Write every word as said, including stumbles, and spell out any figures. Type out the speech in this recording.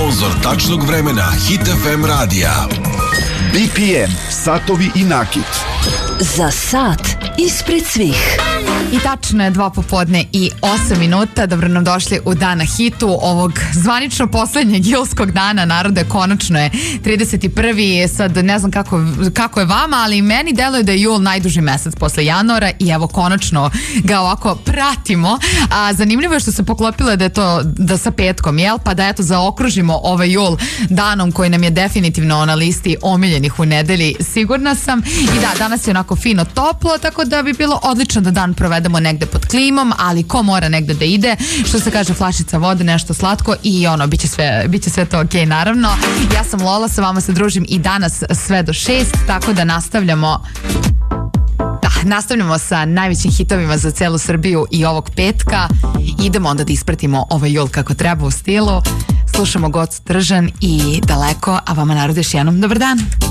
Sponzor tačnog vremena Hit F M radija. B P M, satovi i nakit. Za sat ispred svih. I tačno je dva popodne i osam minuta. Dobro nam došli u Dan na hitu ovog zvanično poslednjeg julskog dana. Narode, konačno je trideset prvi Sad ne znam kako, kako je vama, ali meni deluje da je jul najduži mesec posle januara i evo konačno ga ovako pratimo. A zanimljivo je što se poklopilo da je to da sa petkom, jel? Pa da eto zaokružimo ovaj jul danom koji nam je definitivno na listi omiljenih u nedelji, sigurna sam. I da, danas je onako fino toplo, tako da bi bilo odlično da dan provedemo negde pod klimom, ali ko mora negde da ide, što se kaže flašica vode, nešto slatko i ono, bit će sve, bit će sve to okej, naravno. Ja sam Lola, sa vama se družim i danas sve do šest, tako da nastavljamo da, nastavljamo sa najvećim hitovima za celu Srbiju i ovog petka. Idemo onda da ispratimo ovaj jul kako treba u stilu. Slušamo Gocu Tržan i Daleko, a vama narod još jednom dobar dan.